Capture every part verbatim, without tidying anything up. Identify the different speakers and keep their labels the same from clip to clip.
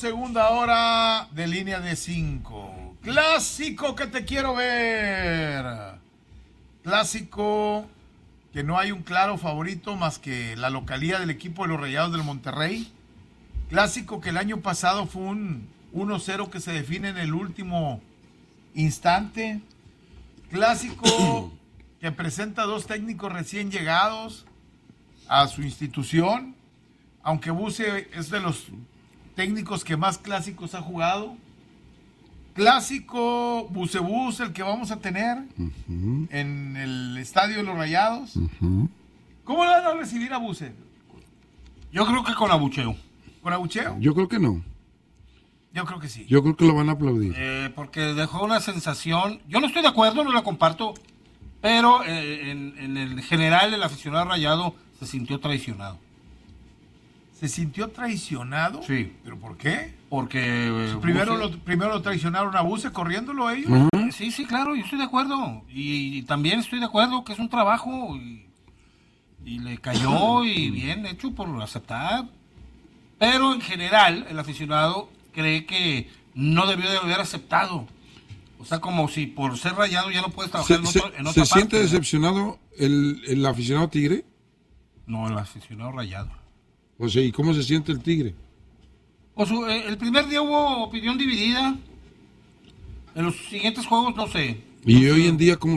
Speaker 1: segunda hora de línea de cinco. Clásico que te quiero ver. Clásico que no hay un claro favorito más que la localía del equipo de los Rayados del Monterrey. Clásico que el año pasado fue un uno cero que se define en el último instante. Clásico que presenta dos técnicos recién llegados a su institución. Aunque Buse es de los técnicos que más clásicos ha jugado. Clásico Bucebús, el que vamos a tener uh-huh. en el Estadio de los Rayados. Uh-huh. ¿Cómo le van a recibir a Buse?
Speaker 2: Yo creo que con abucheo.
Speaker 1: ¿Con abucheo?
Speaker 3: Yo creo que no.
Speaker 1: Yo creo que sí.
Speaker 3: Yo creo que lo van a aplaudir.
Speaker 2: Eh, porque dejó una sensación, yo no estoy de acuerdo, no la comparto, pero eh, en, en el general el aficionado Rayado se sintió traicionado.
Speaker 1: ¿Se sintió traicionado?
Speaker 2: Sí.
Speaker 1: ¿Pero por qué?
Speaker 2: Porque... Eh,
Speaker 1: primero,
Speaker 2: Buse...
Speaker 1: lo, primero lo traicionaron a Buse corriéndolo ellos.
Speaker 2: Uh-huh. Sí, sí, claro, yo estoy de acuerdo. Y, y también estoy de acuerdo que es un trabajo y, y le cayó y bien hecho por aceptar. Pero en general el aficionado cree que no debió de haber aceptado. O sea, como si por ser Rayado ya no puedes trabajar
Speaker 3: se,
Speaker 2: en, otro,
Speaker 3: se,
Speaker 2: en otra
Speaker 3: ¿Se
Speaker 2: parte,
Speaker 3: siente
Speaker 2: ¿no?
Speaker 3: decepcionado el, el aficionado Tigre?
Speaker 2: No, el aficionado Rayado.
Speaker 3: O sea, ¿y cómo se siente el Tigre?
Speaker 2: Pues, eh, el primer día hubo opinión dividida. En los siguientes juegos no sé.
Speaker 3: ¿Y
Speaker 2: no
Speaker 3: hoy
Speaker 2: sé,
Speaker 3: en día cómo se siente?
Speaker 2: No sabría decir.
Speaker 3: El equipo salió abuchado.
Speaker 2: El equipo sí.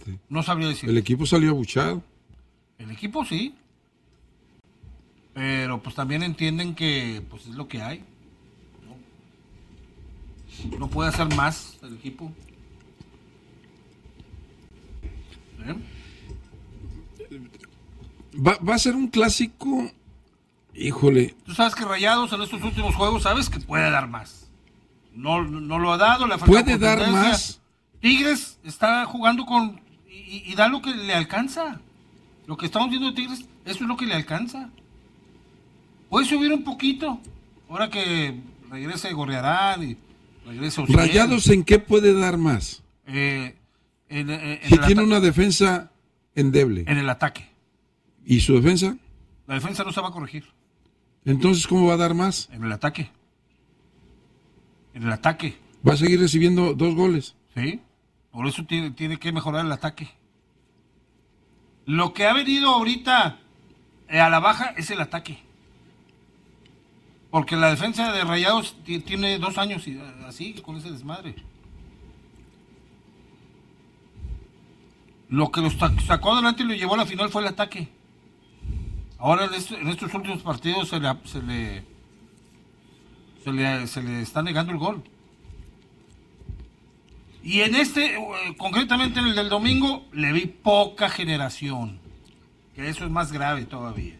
Speaker 2: El equipo sí. Pero pues también entienden que pues es lo que hay. No, no puede hacer más el equipo. ¿Eh?
Speaker 3: Va, va a ser un clásico, híjole.
Speaker 2: Tú sabes que Rayados en estos últimos juegos sabes que puede dar más. No, no lo ha dado, le falta
Speaker 3: puede dar más.
Speaker 2: Tigres está jugando con y, y da lo que le alcanza. Lo que estamos viendo de Tigres, eso es lo que le alcanza. Puede subir un poquito. Ahora que regrese Gorriarán y regrese Ociel.
Speaker 3: Rayados, ¿en qué puede dar más?
Speaker 2: Eh, en, en, en
Speaker 3: si tiene una defensa endeble.
Speaker 2: En el ataque.
Speaker 3: ¿Y su defensa?
Speaker 2: La defensa no se va a corregir.
Speaker 3: Entonces, ¿cómo va a dar más?
Speaker 2: En el ataque. En el ataque.
Speaker 3: Va a seguir recibiendo dos goles.
Speaker 2: Sí. Por eso tiene, tiene que mejorar el ataque. Lo que ha venido ahorita eh, a la baja es el ataque. Porque la defensa de Rayados t- tiene dos años y, así, con ese desmadre. Lo que los sacó adelante y lo llevó a la final fue el ataque. Ahora en, este, en estos últimos partidos se le, se le se le se le está negando el gol. Y en este, eh, concretamente en el del domingo, le vi poca generación. Que eso es más grave todavía.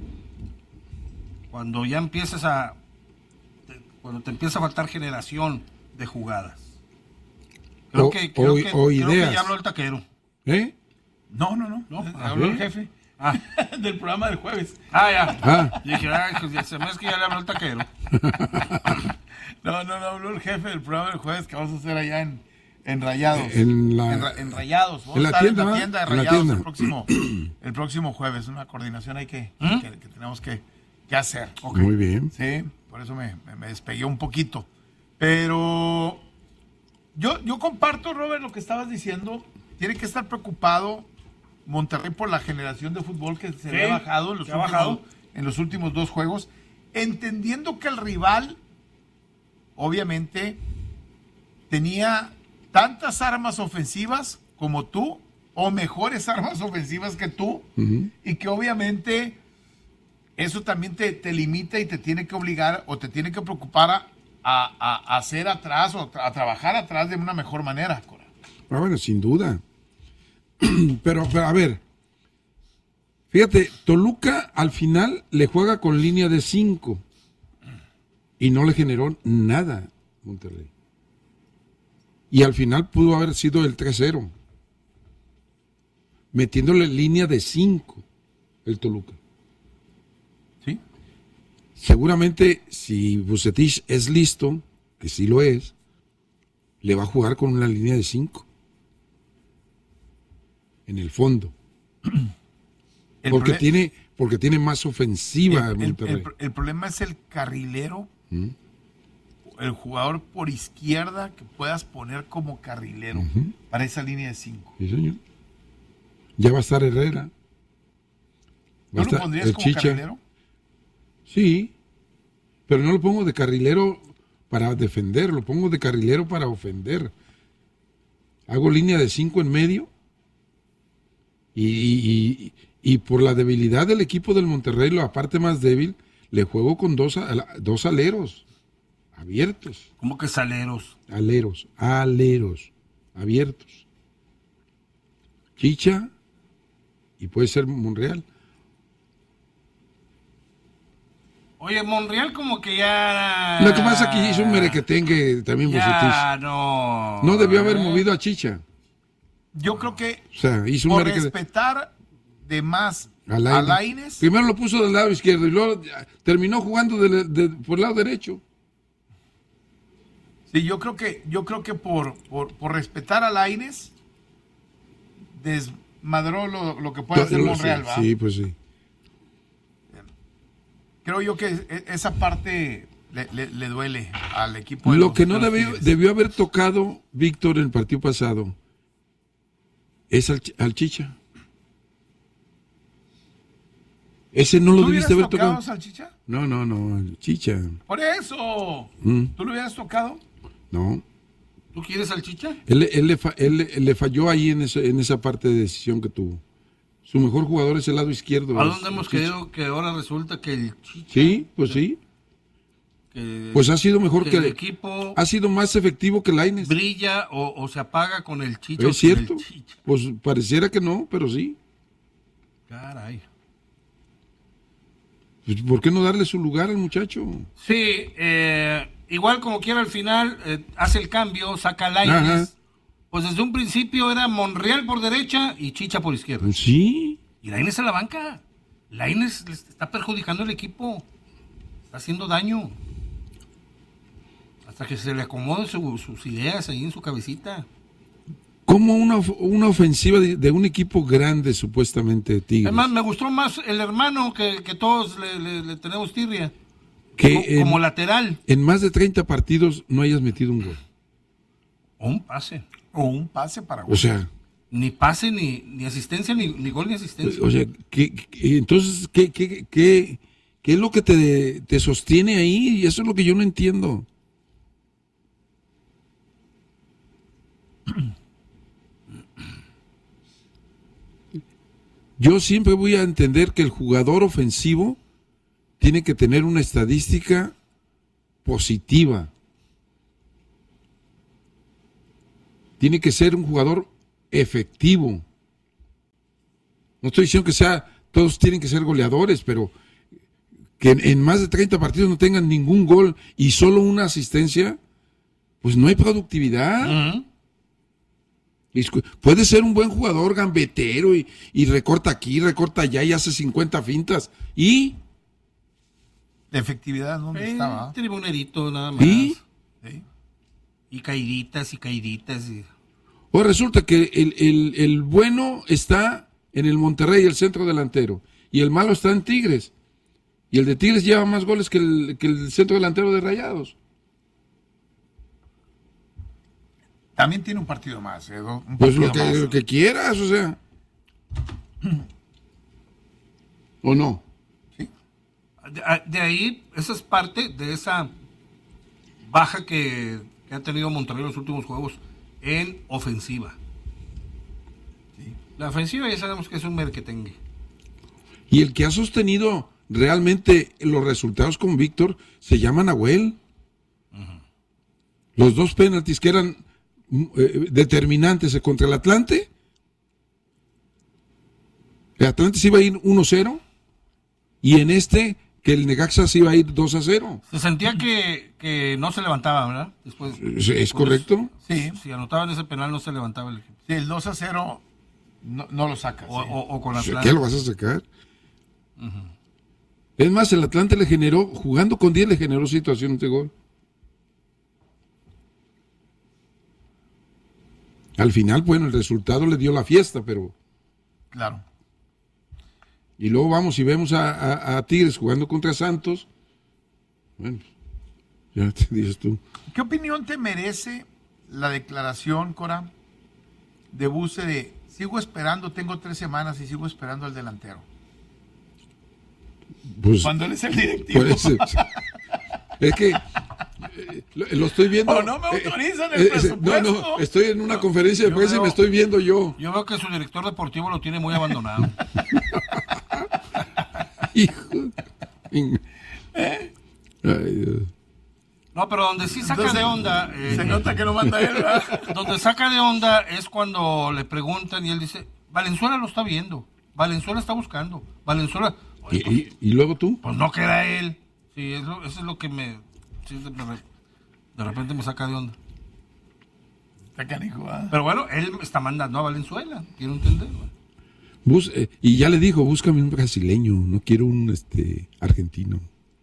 Speaker 2: Cuando ya empiezas a... Te, cuando te empieza a faltar generación de jugadas. Creo,
Speaker 3: o,
Speaker 2: que, creo,
Speaker 3: o,
Speaker 2: que,
Speaker 3: o
Speaker 2: creo
Speaker 3: ideas.
Speaker 2: que ya habló el taquero.
Speaker 3: ¿Eh?
Speaker 1: No, no, no.
Speaker 2: ¿No?
Speaker 1: Habló
Speaker 3: ¿Eh?
Speaker 1: el jefe.
Speaker 2: Ah.
Speaker 1: Del programa del jueves.
Speaker 2: Ah, ya.
Speaker 3: Ah.
Speaker 2: Y dije, ay, pues, se me hace que ya le habló el taquero.
Speaker 1: No, no, no, habló el jefe del programa del jueves que vamos a hacer allá en, en Rayados.
Speaker 3: En, la,
Speaker 1: en, en Rayados. Vamos
Speaker 3: en la
Speaker 1: a estar
Speaker 3: tienda,
Speaker 1: en la tienda de
Speaker 3: en la
Speaker 1: Rayados
Speaker 3: tienda.
Speaker 1: el próximo, el próximo jueves. Una coordinación ahí que,
Speaker 2: ¿Mm?
Speaker 1: que, que tenemos que, que hacer.
Speaker 3: Okay. Muy bien.
Speaker 1: Sí, por eso me, me, me despegué un poquito. Pero yo, yo comparto, Robert, lo que estabas diciendo. Tiene que estar preocupado Monterrey por la generación de fútbol que se
Speaker 2: Sí,
Speaker 1: le ha bajado, en los,
Speaker 2: que ha
Speaker 1: últimos,
Speaker 2: bajado.
Speaker 1: en los últimos dos juegos, entendiendo que el rival obviamente tenía tantas armas ofensivas como tú, o mejores armas ofensivas que tú,
Speaker 3: Uh-huh.
Speaker 1: y que obviamente eso también te, te limita y te tiene que obligar o te tiene que preocupar a, a, a hacer atrás o a trabajar atrás de una mejor manera, Cora.
Speaker 3: Ah, bueno, sin duda. Pero, pero, a ver, fíjate, Toluca al final le juega con línea de cinco y no le generó nada Monterrey. Y al final pudo haber sido el tres cero, metiéndole línea de cinco el Toluca.
Speaker 1: ¿Sí?
Speaker 3: Seguramente si Vucetich es listo, que sí lo es, le va a jugar con una línea de cinco. En el fondo.
Speaker 1: El
Speaker 3: porque,
Speaker 1: prole-
Speaker 3: tiene, porque tiene más ofensiva
Speaker 1: el, el,
Speaker 3: Monterrey.
Speaker 1: el, el problema es el carrilero
Speaker 3: ¿Mm?
Speaker 1: el jugador por izquierda que puedas poner como carrilero
Speaker 3: Ujú.
Speaker 1: para esa línea de cinco.
Speaker 3: Sí, señor. Ya va a estar Herrera. Va a
Speaker 1: ¿No lo
Speaker 3: estar
Speaker 1: pondrías
Speaker 3: el
Speaker 1: como
Speaker 3: Chicha.
Speaker 1: carrilero?
Speaker 3: Sí, pero no lo pongo de carrilero para defender, lo pongo de carrilero para ofender. Hago línea de cinco en medio y, y, y por la debilidad del equipo del Monterrey, la parte más débil, le juego con dos, al- dos aleros abiertos.
Speaker 2: ¿Cómo que saleros?
Speaker 3: Aleros, aleros abiertos. Chicha y puede ser Monreal.
Speaker 2: Oye, Monreal como que ya...
Speaker 3: Lo que pasa es que hizo un merequetengue también
Speaker 2: Ya,
Speaker 3: Bucetich.
Speaker 2: no.
Speaker 3: No debió haber
Speaker 2: ¿eh?
Speaker 3: movido a Chicha.
Speaker 1: Yo creo que
Speaker 3: O sea, hizo un
Speaker 1: por
Speaker 3: merequetengue.
Speaker 1: respetar de más
Speaker 3: A
Speaker 1: a
Speaker 3: Lainez.
Speaker 1: Lainez,
Speaker 3: Primero lo puso del lado izquierdo y luego ya, terminó jugando de- de- por el lado derecho.
Speaker 1: sí, yo creo que, yo creo que por, por, por respetar a Lainez, desmadró lo, lo que puede hacer
Speaker 3: Lo-
Speaker 1: Monreal,
Speaker 3: sí,
Speaker 1: ¿va?
Speaker 3: sí, pues sí.
Speaker 1: Creo yo que e- esa parte le, le- le duele al equipo. de
Speaker 3: Lo
Speaker 1: los-
Speaker 3: que no
Speaker 1: de los
Speaker 3: debió,
Speaker 1: Tigres.
Speaker 3: debió haber tocado Víctor en el partido pasado es al, Chi- al Chicha. Ese no lo
Speaker 1: ¿Tú
Speaker 3: debiste
Speaker 1: hubieras
Speaker 3: haber
Speaker 1: tocado
Speaker 3: tocado.
Speaker 1: salchicha?
Speaker 3: No, no, no, al Chicha.
Speaker 1: Por eso.
Speaker 3: Mm,
Speaker 1: ¿Tú lo hubieras tocado?
Speaker 3: no.
Speaker 2: ¿Tú quieres salchicha?
Speaker 3: Él, él le fa- él le- le falló ahí en, ese- en esa parte de decisión que tuvo. Su mejor jugador es el lado izquierdo.
Speaker 2: ¿A
Speaker 3: es
Speaker 2: dónde
Speaker 3: el
Speaker 2: hemos
Speaker 3: Chicha.
Speaker 2: querido que ahora resulta que el Chicha...
Speaker 3: Sí, pues sí.
Speaker 2: que-
Speaker 3: Pues ha sido mejor
Speaker 2: que
Speaker 3: que,
Speaker 2: el equipo
Speaker 3: ha sido más efectivo que Lainez.
Speaker 2: brilla o, o se apaga con el Chicha. o
Speaker 3: Es
Speaker 2: sin el
Speaker 3: cierto.
Speaker 2: Chicha.
Speaker 3: Pues pareciera que no, pero sí.
Speaker 2: Caray.
Speaker 3: Pues, ¿por qué no darle su lugar al muchacho?
Speaker 2: Sí, eh, igual como quiera al final, eh, hace el cambio, saca a
Speaker 3: Ajá.
Speaker 2: Lainez. Pues desde un principio era Monreal por derecha y Chicha por izquierda.
Speaker 3: Pues sí.
Speaker 2: Y Lainez a la banca. Lainez le está perjudicando al equipo. Está haciendo daño. Hasta que se le acomoden su- sus ideas ahí en su cabecita.
Speaker 3: Como una, of- una ofensiva de, de un equipo grande, supuestamente, Tigres.
Speaker 2: Además, me gustó más el hermano que, que todos le, le- le tenemos tirria.
Speaker 3: que
Speaker 2: Co-
Speaker 3: en,
Speaker 2: como lateral.
Speaker 3: en más de treinta partidos no hayas metido un gol.
Speaker 2: O un pase.
Speaker 1: O un pase para
Speaker 3: O sea,
Speaker 2: Ni pase, ni, ni asistencia, ni, ni gol, ni asistencia.
Speaker 3: o sea ¿qué, qué- entonces, ¿qué, qué, qué, qué es lo que te, te sostiene ahí? Y eso es lo que yo no entiendo. Yo siempre voy a entender que el jugador ofensivo tiene que tener una estadística positiva. Tiene que ser un jugador efectivo. No estoy diciendo que sea, todos tienen que ser goleadores, pero que en, en más de treinta partidos no tengan ningún gol y solo una asistencia, pues no hay productividad.
Speaker 2: Ujú.
Speaker 3: Y escu- puede ser un buen jugador gambetero y, y recorta aquí, recorta allá y hace cincuenta fintas. ¿Y?
Speaker 1: de efectividad, ¿dónde
Speaker 2: Eh,
Speaker 1: estaba?
Speaker 2: tribunerito nada más.
Speaker 3: ¿Y?
Speaker 1: Sí.
Speaker 2: Y caiditas y caiditas. Y...
Speaker 3: O resulta que el, el- el bueno está en el Monterrey, el centro delantero, y el malo está en Tigres. Y el de Tigres lleva más goles que el, que el centro delantero de Rayados.
Speaker 1: También tiene un partido más. eh, un
Speaker 3: Pues
Speaker 1: partido
Speaker 3: lo que,
Speaker 1: más.
Speaker 3: lo que quieras, o sea. ¿O no?
Speaker 2: De, de ahí, esa es parte de esa baja que, que ha tenido Monterrey en los últimos juegos en ofensiva.
Speaker 1: Sí.
Speaker 2: La ofensiva ya sabemos que es un merquetengue.
Speaker 3: Y el que ha sostenido realmente los resultados con Víctor se llama Nahuel. Los dos penaltis que eran mm, eh, determinantes contra el Atlante. El Atlante se iba a ir uno cero y en este que el Necaxa se iba a ir dos a cero.
Speaker 2: Se sentía que, que no se levantaba, ¿verdad? Después,
Speaker 3: ¿Es, es
Speaker 2: después,
Speaker 3: correcto?
Speaker 1: Sí,
Speaker 2: Si anotaban ese penal no se levantaba el equipo.
Speaker 1: sí, el dos a cero no, no lo sacas.
Speaker 2: O,
Speaker 1: sí.
Speaker 2: o- o con
Speaker 3: O sea,
Speaker 2: Atlante.
Speaker 3: ¿qué lo vas a sacar? Es más, el Atlante le generó, jugando con diez, le generó situaciones de gol. Al final, bueno, el resultado le dio la fiesta, pero...
Speaker 1: Claro.
Speaker 3: Y luego vamos y vemos a, a- a Tigres jugando contra Santos. Bueno, Ya te dices tú.
Speaker 1: ¿Qué opinión te merece la declaración, Cora, de Buse de sigo esperando, tengo tres semanas y sigo esperando al delantero?
Speaker 3: Pues,
Speaker 1: Cuando él es el directivo.
Speaker 3: por eso, es que eh, lo, lo estoy viendo.
Speaker 1: O no me autorizan el
Speaker 3: eh, eh,
Speaker 1: presupuesto.
Speaker 3: No, no, estoy en una conferencia de
Speaker 2: Yo
Speaker 3: prensa y
Speaker 2: veo-
Speaker 3: me estoy viendo yo.
Speaker 2: Yo veo que su director deportivo lo tiene muy abandonado.
Speaker 3: Hijo. Ay, Dios.
Speaker 2: No, pero donde sí saca
Speaker 1: Entonces,
Speaker 2: de onda, eh,
Speaker 1: Se nota que no manda él, ¿verdad?
Speaker 2: donde saca de onda es cuando le preguntan y él dice, Valenzuela lo está viendo, Valenzuela está buscando, Valenzuela,
Speaker 3: ¿Y,
Speaker 2: Oye, pues,
Speaker 3: y, y luego tú?
Speaker 2: pues no queda él. Sí, eso, eso es lo que me, sí, de, de- de repente me saca de onda.
Speaker 1: Está canijo, ¿ah?
Speaker 2: Pero bueno, él está mandando a Valenzuela, quiero entender. ¿no?
Speaker 3: Bus, eh, y ya le dijo, búscame un brasileño, no quiero un este argentino.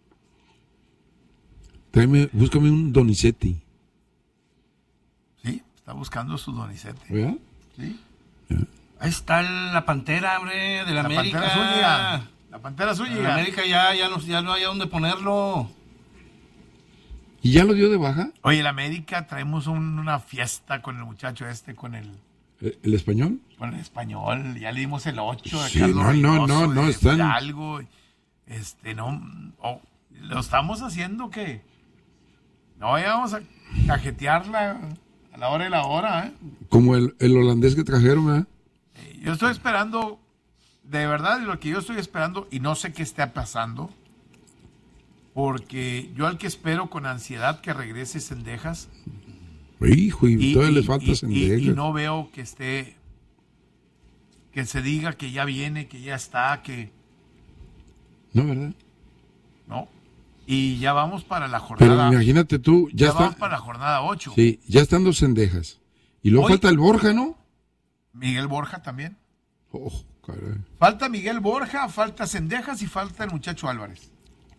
Speaker 3: Tráeme, búscame un Donizetti,
Speaker 1: Sí, está buscando su Donizete.
Speaker 3: ¿verdad?
Speaker 1: Sí.
Speaker 2: Ahí está la Pantera, hombre, de la,
Speaker 1: La
Speaker 2: América.
Speaker 1: Pantera Zúñiga. La Pantera
Speaker 2: La
Speaker 1: Zúñiga.
Speaker 2: América ya, ya, no, ya no hay a dónde ponerlo.
Speaker 3: ¿Y ya lo dio de baja?
Speaker 1: Oye, la América traemos un- una fiesta con el muchacho este, con el,
Speaker 3: ¿El, el español?
Speaker 1: con el español. Ya le dimos el ocho de
Speaker 3: Sí,
Speaker 1: Carlos
Speaker 3: no, no,
Speaker 1: Reynoso,
Speaker 3: no, no,
Speaker 1: de
Speaker 3: están-
Speaker 1: Fidalgo. Este, no, oh, lo estamos haciendo que no vayamos a cajetearla a la hora de la hora, ¿eh?
Speaker 3: Como el, el holandés que trajeron, ¿verdad?
Speaker 1: Eh, Yo estoy esperando, de verdad, lo que yo estoy esperando, y no sé qué esté pasando, porque yo al que espero con ansiedad que regrese Cendejas,
Speaker 3: Hijo, y,
Speaker 1: y,
Speaker 3: todavía
Speaker 1: y-
Speaker 3: le falta
Speaker 1: y- y-
Speaker 3: Cendejas.
Speaker 1: y no veo que esté, que se diga que ya viene, que ya está, que
Speaker 3: No, ¿verdad?
Speaker 1: no. Y ya vamos para la
Speaker 3: Pero
Speaker 1: jornada.
Speaker 3: imagínate tú, ya,
Speaker 1: ya
Speaker 3: está,
Speaker 1: vamos para la jornada ocho.
Speaker 3: sí, ya estando Cendejas. Y luego
Speaker 1: Hoy-
Speaker 3: falta el Borja, ¿no?
Speaker 1: Miguel Borja también.
Speaker 3: Oh, caray.
Speaker 1: Falta Miguel Borja, falta Cendejas y falta el muchacho Álvarez.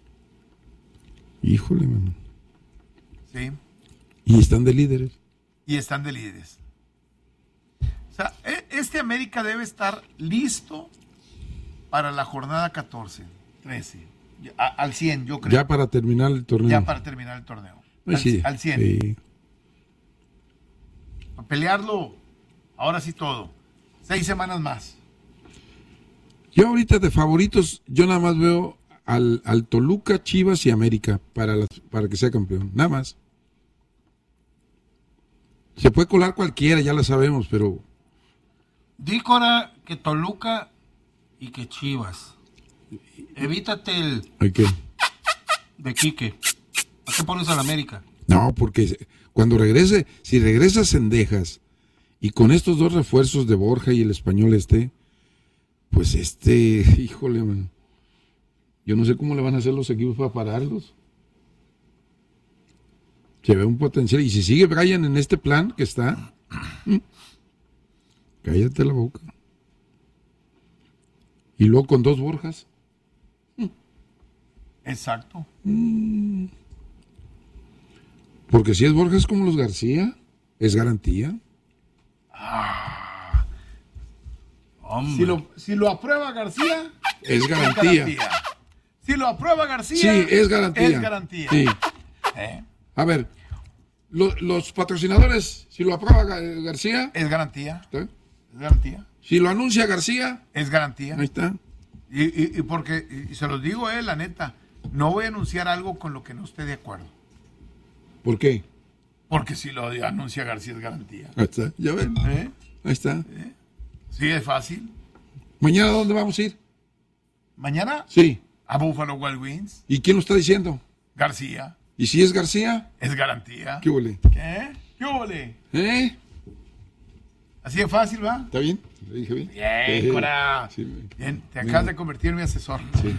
Speaker 3: Híjole, mano.
Speaker 1: Sí.
Speaker 3: Y están de líderes.
Speaker 1: Y están de líderes. O sea, e- este América debe estar listo para la jornada catorce, trece, ya- a- al cien, yo creo.
Speaker 3: Ya para terminar el torneo.
Speaker 1: Ya para terminar el torneo.
Speaker 3: Pues
Speaker 1: al,
Speaker 3: sí,
Speaker 1: al cien.
Speaker 3: sí.
Speaker 1: Para pelearlo, ahora sí todo. Seis semanas más.
Speaker 3: Yo ahorita de favoritos, yo nada más veo al, al Toluca, Chivas y América para, las- para que sea campeón. Nada más. Se puede colar cualquiera, ya lo sabemos, pero
Speaker 2: Di, Cora, que Toluca y que Chivas. Evítate el
Speaker 3: hay que...
Speaker 2: de Quique. ¿A qué pones a la América?
Speaker 3: No, porque cuando regrese, si regresa Cendejas y con estos dos refuerzos de Borja y el español este, pues este, híjole, man, yo no sé cómo le van a hacer los equipos para pararlos. Se ve un potencial. Y si sigue Brian en este plan que está, cállate la boca. Y luego con dos Borjas.
Speaker 1: Exacto.
Speaker 3: Porque si es Borjas como los García, es garantía.
Speaker 2: Hombre.
Speaker 1: Si lo, si lo aprueba García,
Speaker 3: Es
Speaker 1: es
Speaker 3: garantía.
Speaker 1: garantía. Si lo aprueba García,
Speaker 3: Sí, es garantía.
Speaker 1: Es garantía.
Speaker 3: Sí.
Speaker 1: ¿Eh?
Speaker 3: A ver, lo- los patrocinadores, si lo aprueba Ga- García,
Speaker 1: Es garantía.
Speaker 3: ¿está?
Speaker 1: Es garantía.
Speaker 3: Si lo anuncia García,
Speaker 1: Es garantía.
Speaker 3: ahí está.
Speaker 1: Y, y- y porque, y se los digo, eh, la neta, no voy a anunciar algo con lo que no esté de acuerdo.
Speaker 3: ¿Por qué?
Speaker 1: Porque si lo anuncia García es garantía.
Speaker 3: Ahí está, ya ven,
Speaker 1: ¿Eh?
Speaker 3: ahí está.
Speaker 1: Sí, es fácil.
Speaker 3: ¿Mañana dónde vamos a ir?
Speaker 1: Mañana
Speaker 3: Sí.
Speaker 1: a Buffalo Wild Wings,
Speaker 3: ¿Y quién lo está diciendo?
Speaker 1: García,
Speaker 3: ¿Y si es García?
Speaker 1: es garantía.
Speaker 3: ¿Qué huele?
Speaker 1: ¿Qué? ¿Qué ole?
Speaker 3: ¿Eh?
Speaker 1: Así de fácil, ¿va?
Speaker 3: ¿Está bien? ¿Lo dije bien?
Speaker 1: Bien,
Speaker 3: Eh,
Speaker 1: Cora.
Speaker 3: sí, me-
Speaker 1: Bien, te
Speaker 3: me-
Speaker 1: acabas de convertir en mi asesor.
Speaker 3: Sí.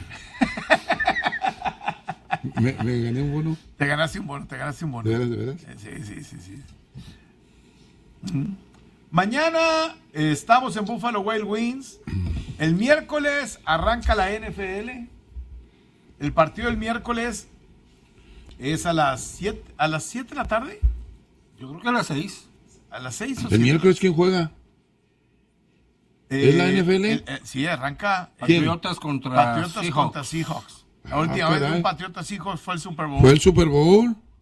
Speaker 3: me, me gané un bono.
Speaker 1: Te ganaste un bono, te ganaste un bono.
Speaker 3: ¿De veras, de veras?
Speaker 1: Eh, Sí, sí, sí, sí. Ujú. Mañana eh, estamos en Buffalo Wild Wings. El miércoles arranca la N F L. El partido del miércoles es a las siete, a las siete de la tarde,
Speaker 2: Yo creo que a las seis.
Speaker 1: a las seis o
Speaker 3: ¿El
Speaker 1: siete.
Speaker 3: miércoles quién juega? ¿Es la N F L?
Speaker 1: el- eh, sí, arranca
Speaker 3: ¿Quién?
Speaker 2: Patriotas contra
Speaker 1: Patriotas
Speaker 2: Seahawks.
Speaker 1: contra Seahawks. La
Speaker 3: Ah,
Speaker 1: última vez
Speaker 3: caray.
Speaker 1: un Patriotas Seahawks fue el Super Bowl.
Speaker 3: ¿Fue el Super Bowl?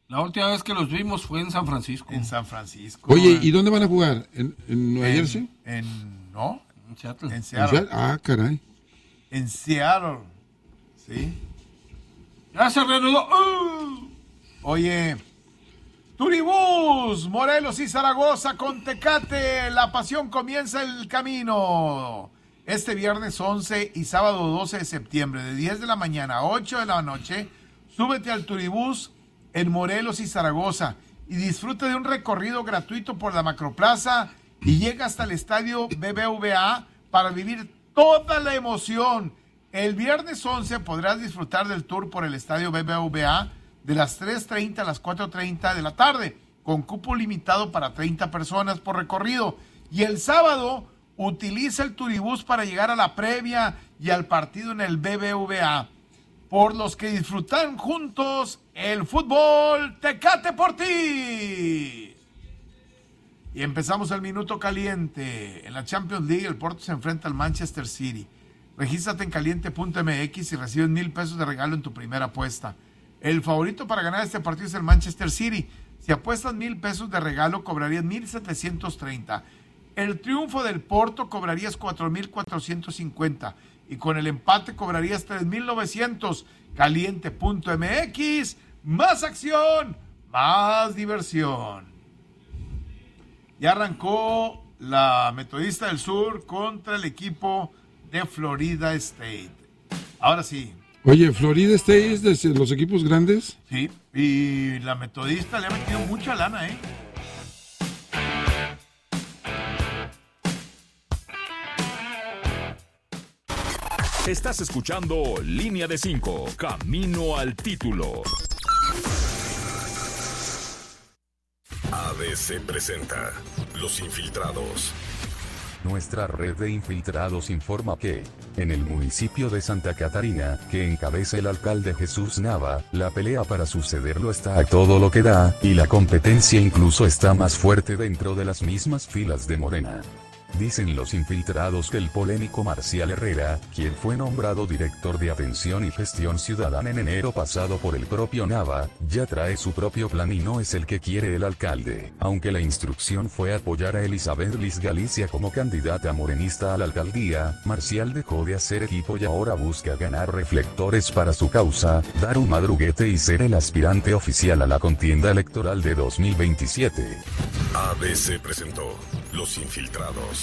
Speaker 2: La última vez que los vimos fue en San Francisco.
Speaker 1: En San Francisco.
Speaker 3: Oye, ¿y dónde van a jugar? ¿En, en Nueva
Speaker 1: en,
Speaker 3: Jersey?
Speaker 1: En, no,
Speaker 2: En Seattle.
Speaker 1: en Seattle.
Speaker 3: Ah, caray.
Speaker 1: En Seattle, sí.
Speaker 2: Ya se reanudó. ¡Uh!
Speaker 1: Oye, Turibús, Morelos y Zaragoza con Tecate. La pasión comienza el camino. Este viernes once y sábado doce de septiembre, de diez de la mañana a ocho de la noche, súbete al Turibús en Morelos y Zaragoza y disfruta de un recorrido gratuito por la Macroplaza y llega hasta el estadio B B V A para vivir toda la emoción. El viernes once podrás disfrutar del tour por el estadio B B V A de las tres treinta a las cuatro treinta de la tarde, con cupo limitado para treinta personas por recorrido. Y el sábado utiliza el Turibús para llegar a la previa y al partido en el B B V A. Por los que disfrutan juntos el fútbol, Tecate por ti. Y empezamos el minuto caliente. En la Champions League, el Porto se enfrenta al Manchester City. Regístrate en caliente punto m x y recibes mil pesos de regalo en tu primera apuesta. El favorito para ganar este partido es el Manchester City. Si apuestas mil pesos de regalo, cobrarías mil setecientos treinta. El triunfo del Porto cobrarías cuatro mil cuatrocientos cincuenta. Y con el empate cobrarías tres mil novecientos. caliente punto m x. Más acción, más diversión. Ya arrancó la Metodista del Sur contra el equipo de Florida State. Ahora sí.
Speaker 3: Oye, Florida State es de los equipos grandes.
Speaker 1: Sí, y la Metodista le ha metido mucha lana, ¿eh?
Speaker 4: Estás escuchando Línea de cinco, Camino al Título.
Speaker 5: A B C presenta Los Infiltrados.
Speaker 6: Nuestra red de infiltrados informa que, en el municipio de Santa Catarina, que encabeza el alcalde Jesús Nava, la pelea para sucederlo está a todo lo que da, y la competencia incluso está más fuerte dentro de las mismas filas de Morena. Dicen los infiltrados que el polémico Marcial Herrera, quien fue nombrado director de Atención y Gestión Ciudadana en enero pasado por el propio Nava, ya trae su propio plan y no es el que quiere el alcalde. Aunque la instrucción fue apoyar a Elizabeth Liz Galicia como candidata morenista a la alcaldía, Marcial dejó de hacer equipo y ahora busca ganar reflectores para su causa, dar un madruguete y ser el aspirante oficial a la contienda electoral de dos mil veintisiete.
Speaker 5: A B C presentó Los Infiltrados.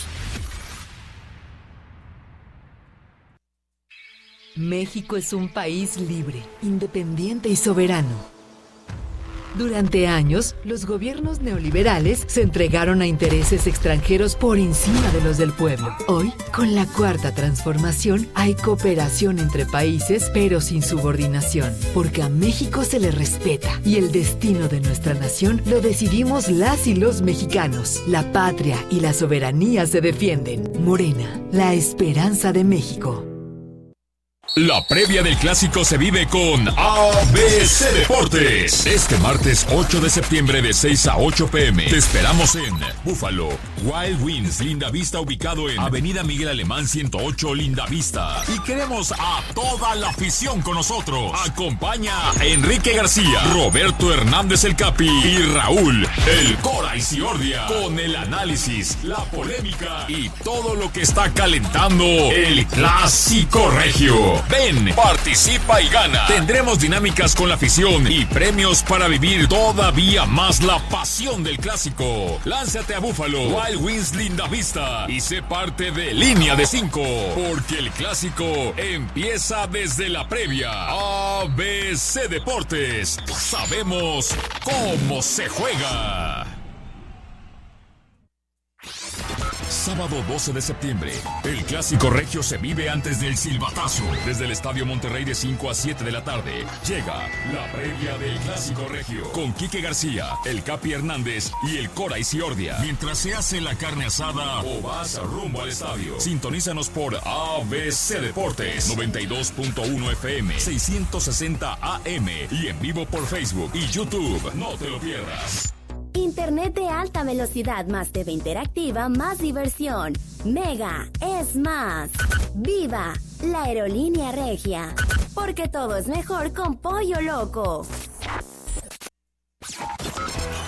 Speaker 7: México es un país libre, independiente y soberano. Durante años, los gobiernos neoliberales se entregaron a intereses extranjeros por encima de los del pueblo. Hoy, con la cuarta transformación, hay cooperación entre países, pero sin subordinación, porque a México se le respeta y el destino de nuestra nación lo decidimos las y los mexicanos. La patria y la soberanía se defienden. Morena, la esperanza de México.
Speaker 4: La previa del clásico se vive con A B C Deportes. Este martes ocho de septiembre de seis a ocho pm. Te esperamos en Búfalo, Wild Wings, Linda Vista, ubicado en Avenida Miguel Alemán ciento ocho, Linda Vista. Y queremos a toda la afición con nosotros. Acompaña a Enrique García, Roberto Hernández el Capi y Raúl el Cora Isiordia, con el análisis, la polémica y todo lo que está calentando el clásico regio. Ven, participa y gana. Tendremos dinámicas con la afición y premios para vivir todavía más la pasión del clásico. Lánzate a Búfalo, Wild Wings, Linda Vista y sé parte de Línea de cinco, porque el clásico empieza desde la previa. A B C Deportes, sabemos cómo se juega. Sábado doce de septiembre, el clásico regio se vive antes del silbatazo. Desde el Estadio Monterrey de cinco a siete de la tarde, llega la previa del clásico regio. Con Quique García, el Capi Hernández y el Cora Isiordia. Mientras se hace la carne asada o vas rumbo al estadio. Sintonízanos por A B C Deportes, noventa y dos punto uno F M, seiscientos sesenta A M y en vivo por Facebook y YouTube. No te lo pierdas.
Speaker 8: Internet de alta velocidad más T V interactiva, más diversión. Mega es más. ¡Viva la aerolínea regia! Porque todo es mejor con Pollo Loco.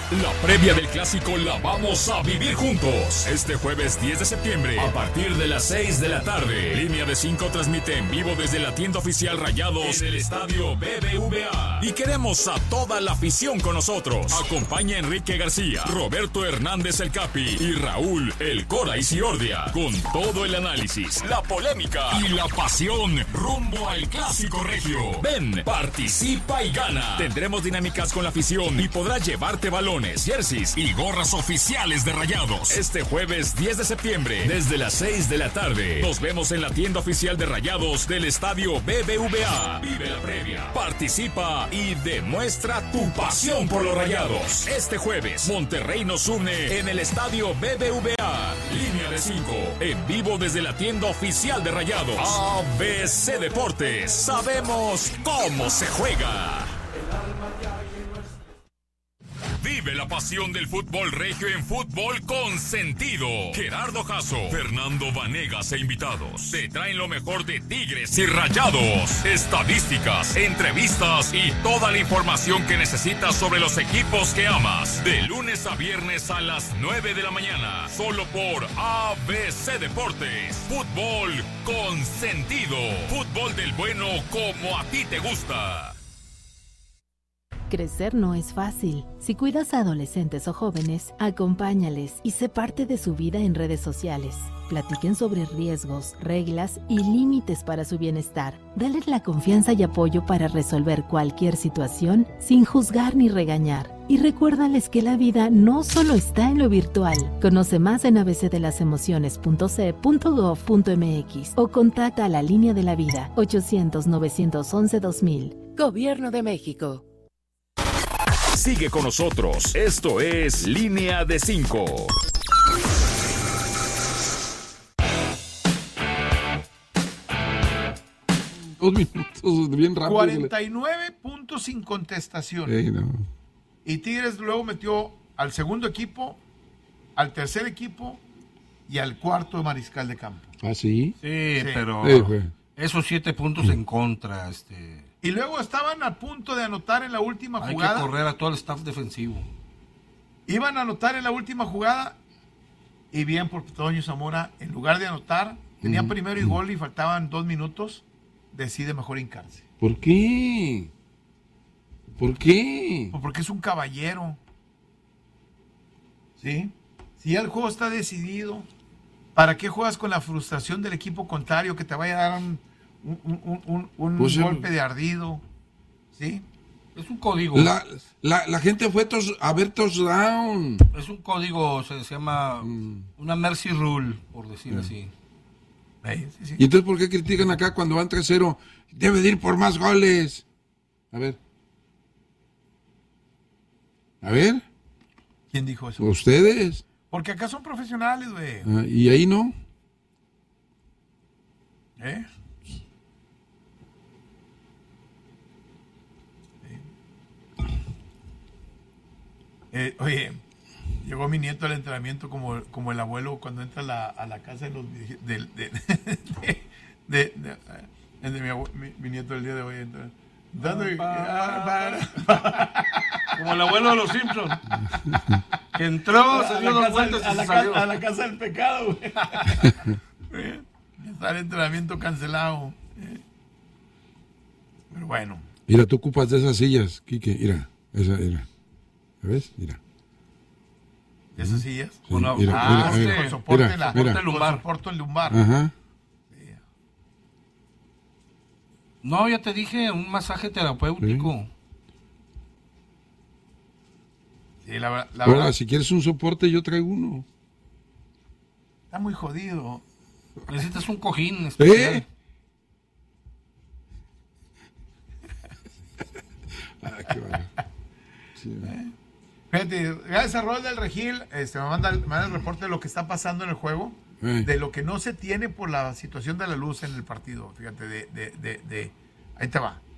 Speaker 4: La previa del clásico la vamos a vivir juntos. Este jueves diez de septiembre, a partir de las seis de la tarde. Línea de cinco transmite en vivo desde la tienda oficial Rayados en el estadio B B V A. Y queremos a toda la afición con nosotros. Acompaña a Enrique García, Roberto Hernández el Capi y Raúl el Cora Isiordia. Con todo el análisis, la polémica y la pasión rumbo al clásico regio. Ven, participa y gana. Tendremos dinámicas con la afición y podrás llevarte balones, jerseys y gorras oficiales de Rayados. Este jueves diez de septiembre, desde las seis de la tarde. Nos vemos en la tienda oficial de Rayados del estadio B B V A. Vive la previa, participa y demuestra tu pasión por los Rayados. Este jueves, Monterrey nos une en el estadio B B V A. Línea de cinco, en vivo desde la tienda oficial de Rayados. A B C Deportes, sabemos cómo se juega. Vive la pasión del fútbol regio en Fútbol con Sentido. Gerardo Jasso, Fernando Vanegas e invitados te traen lo mejor de Tigres y Rayados. Estadísticas, entrevistas y toda la información que necesitas sobre los equipos que amas. De lunes a viernes a las nueve de la mañana. Solo por A B C Deportes. Fútbol con Sentido. Fútbol del bueno como a ti te gusta.
Speaker 9: Crecer no es fácil. Si cuidas a adolescentes o jóvenes, acompáñales y sé parte de su vida en redes sociales. Platiquen sobre riesgos, reglas y límites para su bienestar. Dales la confianza y apoyo para resolver cualquier situación sin juzgar ni regañar. Y recuérdales que la vida no solo está en lo virtual. Conoce más en a b c de las emociones punto c punto gov punto m x o contacta a la Línea de la Vida ochocientos, novecientos once, dos mil.
Speaker 7: Gobierno de México.
Speaker 4: Sigue con nosotros. Esto es Línea de cinco.
Speaker 3: Dos minutos, bien rápido.
Speaker 1: cuarenta y nueve puntos sin contestación.
Speaker 3: Ey, no.
Speaker 1: Y Tigres luego metió al segundo equipo, al tercer equipo y al cuarto Mariscal de Campo.
Speaker 3: ¿Ah, sí?
Speaker 2: Sí,
Speaker 1: Sí.
Speaker 2: pero
Speaker 3: Sí, fue.
Speaker 2: esos siete puntos en contra, este...
Speaker 1: Y luego estaban a punto de anotar en la última
Speaker 2: Hay
Speaker 1: jugada.
Speaker 2: que correr a todo el staff defensivo.
Speaker 1: Iban a anotar en la última jugada. Y bien por Toño Zamora, en lugar de anotar, tenían primero y gol y faltaban dos minutos, decide mejor hincarse.
Speaker 3: ¿Por qué? ¿Por qué?
Speaker 1: Pues porque es un caballero. ¿Sí? Si ya el juego está decidido, ¿para qué juegas con la frustración del equipo contrario que te vaya a dar un, un, un, un, un
Speaker 3: Pues,
Speaker 1: golpe de ardido? ¿Sí?
Speaker 2: Es un código.
Speaker 3: La, la, la gente fue tos, a ver touchdown.
Speaker 2: Es un código, se, se llama una mercy rule, por decir así.
Speaker 1: Sí, sí, sí.
Speaker 3: ¿Y entonces por qué critican acá cuando van tres cero? Debe de ir por más goles. A ver. A ver.
Speaker 1: ¿Quién dijo eso?
Speaker 3: Ustedes.
Speaker 1: Porque acá son profesionales, güey.
Speaker 3: Ah, y ahí no.
Speaker 1: ¿Eh? Eh, oye, llegó mi nieto al entrenamiento como, como el abuelo cuando entra a la, a la casa de los de, de, de, de, de, de, de, de mi, abue- mi, mi nieto el día de hoy entra, dando,
Speaker 2: Como el abuelo de los Simpsons. Que entró, se dio dos vueltas y
Speaker 1: a, la
Speaker 2: se
Speaker 1: casa,
Speaker 2: salió.
Speaker 1: a la casa del pecado, güey. Está el entrenamiento cancelado. eh. Pero bueno.
Speaker 3: Mira, tú ocupas de esas sillas, Quique. Mira, esa, mira. ¿Ves? Mira.
Speaker 1: ¿Esas sillas?
Speaker 3: Sí,
Speaker 2: Bueno,
Speaker 3: mira,
Speaker 1: Ah,
Speaker 3: mira,
Speaker 1: sí,
Speaker 3: mira,
Speaker 1: con soporte,
Speaker 3: mira,
Speaker 1: la,
Speaker 3: mira.
Speaker 1: con
Speaker 2: lumbar.
Speaker 1: soporte lumbar.
Speaker 3: Ajá.
Speaker 2: No, ya te dije, un masaje terapéutico.
Speaker 1: Sí, la, ver- la
Speaker 3: Ahora,
Speaker 1: verdad,
Speaker 3: si quieres un soporte, yo traigo uno.
Speaker 1: está muy jodido.
Speaker 2: Necesitas un cojín especial.
Speaker 3: ¿Eh? Ah, qué bueno. Sí,
Speaker 1: Fíjate, gracias a Rol del Regil, este, me, manda, me manda el reporte de lo que está pasando en el juego,
Speaker 3: Eh.
Speaker 1: de lo que no se tiene por la situación de la luz en el partido. Fíjate, de, de, de, de- ahí te va.